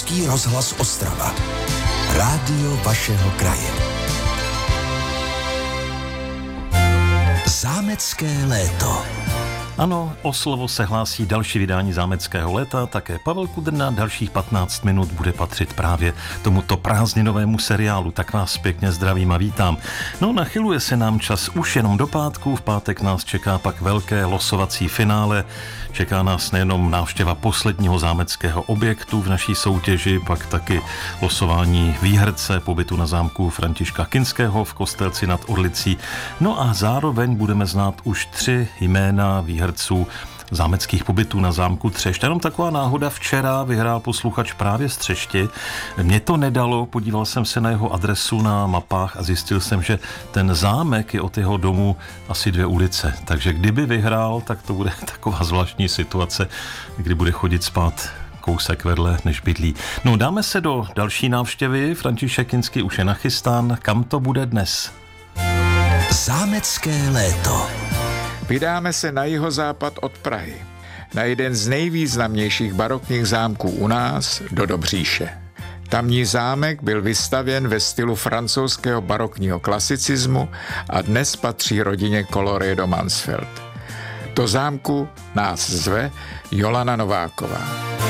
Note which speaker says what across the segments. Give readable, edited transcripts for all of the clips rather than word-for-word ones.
Speaker 1: Český rozhlas Ostrava. Rádio vašeho kraje. Zámecké léto.
Speaker 2: Ano, o slovo se hlásí další vydání Zámeckého léta, také Pavel Kudrna dalších 15 minut bude patřit právě tomuto prázdninovému seriálu, tak vás pěkně zdravím a vítám. No, nachyluje se nám čas už jenom do pátku, v pátek nás čeká pak velké losovací finále, čeká nás nejenom návštěva posledního zámeckého objektu v naší soutěži, pak taky losování výherce pobytu na zámku Františka Kinského v Kostelci nad Orlicí, no a zároveň budeme znát už 3 jména výherců zámeckých pobytů na zámku Třešť. Jenom taková náhoda, včera vyhrál posluchač právě z Třešti. Mě to nedalo, podíval jsem se na jeho adresu na mapách a zjistil jsem, že ten zámek je od jeho domu asi 2 ulice. Takže kdyby vyhrál, tak to bude taková zvláštní situace, kdy bude chodit spát kousek vedle, než bydlí. No, dáme se do další návštěvy. František Kinský už je nachystán. Kam to bude dnes?
Speaker 1: Zámecké léto.
Speaker 3: Vydáme se na jihozápad od Prahy, na jeden z nejvýznamnějších barokních zámků u nás, do Dobříše. Tamní zámek byl vystavěn ve stylu francouzského barokního klasicismu a dnes patří rodině Colloredo-Mansfeld. Do zámku nás zve Jolana Nováková.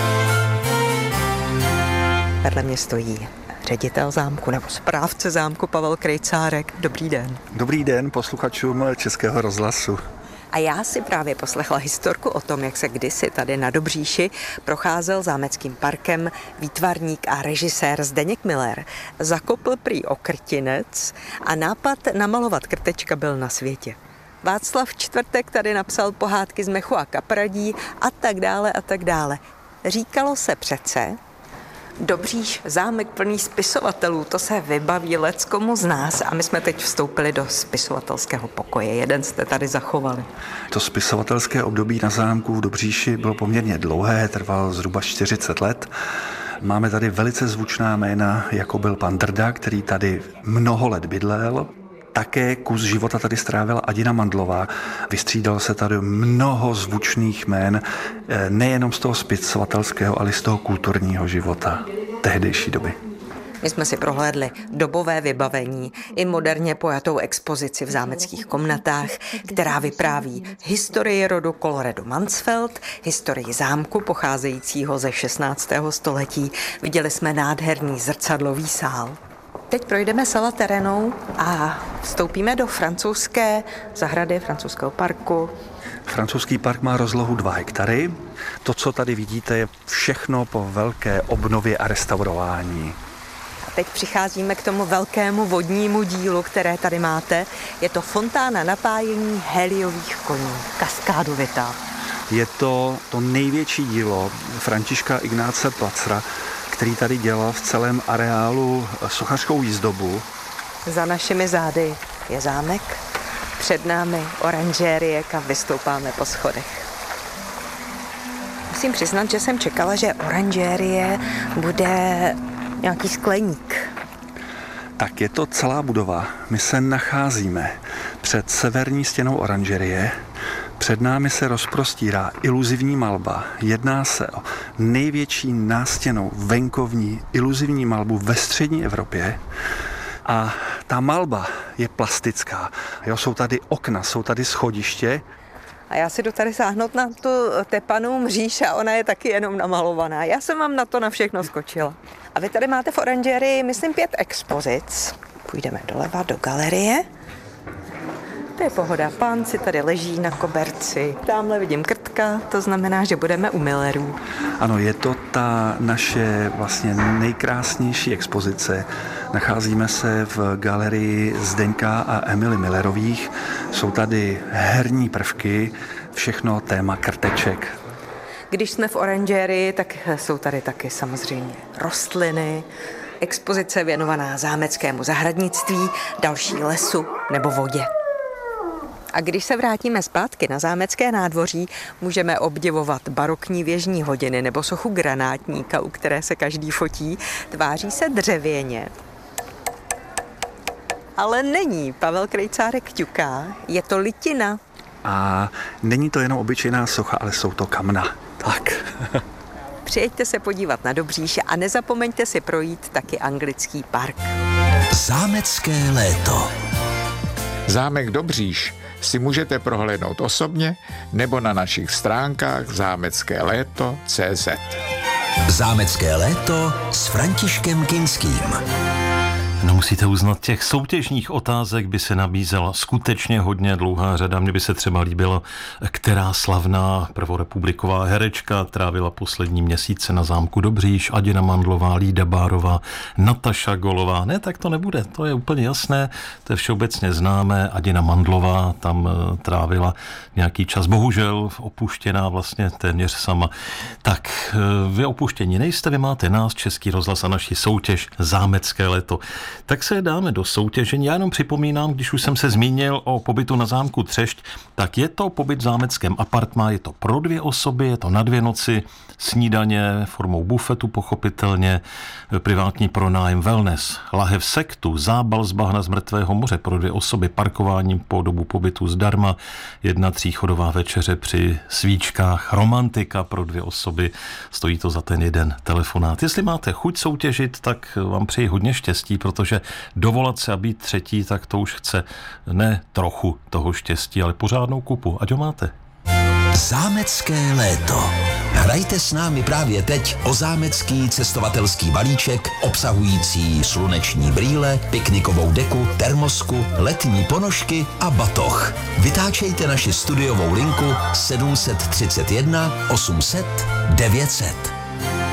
Speaker 4: Vedle mě stojí ředitel zámku nebo správce zámku Pavel Krejcárek. Dobrý den.
Speaker 5: Dobrý den posluchačům Českého rozhlasu.
Speaker 4: A já si právě poslechla historku o tom, jak se kdysi tady na Dobříši procházel zámeckým parkem výtvarník a režisér Zdeněk Miller. Zakopl prý okrtinec a nápad namalovat krtečka byl na světě. Václav Čtvrtek tady napsal pohádky z mechu a kapradí a tak dále a tak dále. Říkalo se přece, Dobříš, zámek plný spisovatelů, to se vybaví leckomu z nás a my jsme teď vstoupili do spisovatelského pokoje. Jeden jste tady zachovali.
Speaker 5: To spisovatelské období na zámku v Dobříši bylo poměrně dlouhé, trvalo zhruba 40 let. Máme tady velice zvučná jména, jako byl pan Drda, který tady mnoho let bydlel. Také kus života tady strávila Adina Mandlová. Vystřídalo se tady mnoho zvučných jmén, nejenom z toho spisovatelského, ale z toho kulturního života tehdejší doby.
Speaker 4: My jsme si prohlédli dobové vybavení i moderně pojatou expozici v zámeckých komnatách, která vypráví historii rodu Colloredo-Mansfeld, historii zámku pocházejícího ze 16. století. Viděli jsme nádherný zrcadlový sál. Teď projdeme sala terénou a vstoupíme do francouzské zahrady, francouzského parku.
Speaker 5: Francouzský park má rozlohu 2 hektary. To, co tady vidíte, je všechno po velké obnově a restaurování.
Speaker 4: A teď přicházíme k tomu velkému vodnímu dílu, které tady máte. Je to fontána napájení heliových koní, kaskádovitá.
Speaker 5: Je to největší dílo Františka Ignáce Placera, který tady dělal v celém areálu sochařskou výzdobu.
Speaker 4: Za našimi zády je zámek, před námi oranžérie, kam vystoupáme po schodech. Musím přiznat, že jsem čekala, že oranžérie bude nějaký skleník.
Speaker 5: Tak je to celá budova. My se nacházíme před severní stěnou oranžerie. Před námi se rozprostírá iluzivní malba. Jedná se o největší nástěnnou venkovní iluzivní malbu ve střední Evropě. A ta malba je plastická. Jo, jsou tady okna, jsou tady schodiště.
Speaker 4: A já si jdu tady sáhnout na tu tepanou mříž a ona je taky jenom namalovaná. Já jsem vám na to na všechno skočila. A vy tady máte v oranžerii, myslím, 5 expozic. Půjdeme doleva do galerie. To je pohoda, pán si tady leží na koberci. Tamhle vidím krtka, to znamená, že budeme u Millerů.
Speaker 5: Ano, je to ta naše vlastně nejkrásnější expozice. Nacházíme se v galerii Zdeňka a Emily Millerových. Jsou tady herní prvky, všechno téma krteček.
Speaker 4: Když jsme v oranžérii, tak jsou tady taky samozřejmě rostliny, expozice věnovaná zámeckému zahradnictví, další lesu nebo vodě. A když se vrátíme zpátky na zámecké nádvoří, můžeme obdivovat barokní věžní hodiny nebo sochu granátníka, u které se každý fotí. Tváří se dřevěně. Ale není. Pavel Krejcárek ťuká. Je to litina.
Speaker 5: A není to jenom obyčejná socha, ale jsou to kamna. Tak.
Speaker 4: Přijeďte se podívat na Dobříš a nezapomeňte si projít taky anglický park.
Speaker 1: Zámecké léto.
Speaker 3: Zámek Dobříš si můžete prohlédnout osobně nebo na našich stránkách zámeckéléto.cz.
Speaker 1: Zámecké léto s Františkem Kinským.
Speaker 2: No musíte uznat, těch soutěžních otázek by se nabízela skutečně hodně dlouhá řada. Mně by se třeba líbilo, která slavná prvorepubliková herečka trávila poslední měsíce na zámku Dobříš, Adina Mandlová, Lída Bárová, Nataša Golová. Ne, tak to nebude, to je úplně jasné, to je všeobecně známé. Adina Mandlová tam trávila nějaký čas, bohužel opuštěná vlastně téměř sama. Tak, vy opuštění nejste, vy máte nás, Český rozhlas a naši soutěž Zámecké léto. Tak se dáme do soutěžení. Já jenom připomínám, když už jsem se zmínil o pobytu na zámku Třešť, tak je to pobyt v zámeckém apartmá, je to pro 2 osoby, je to na 2 noci, snídaně formou bufetu pochopitelně, privátní pronájem, wellness, lahev sektu, zábal z bahna z mrtvého moře pro 2 osoby, parkováním po dobu pobytu zdarma, 1 tříchodová večeře při svíčkách, romantika pro 2 osoby, stojí to za ten jeden telefonát. Jestli máte chuť soutěžit, tak vám přeji hodně štěstí, protože dovolat se a být třetí, tak to už chce ne trochu toho štěstí, ale pořádnou kupu. Ať ho máte.
Speaker 1: Zámecké léto. Hrajte s námi právě teď o zámecký cestovatelský balíček obsahující sluneční brýle, piknikovou deku, termosku, letní ponožky a batoh. Vytáčejte naši studiovou linku 731 800 900.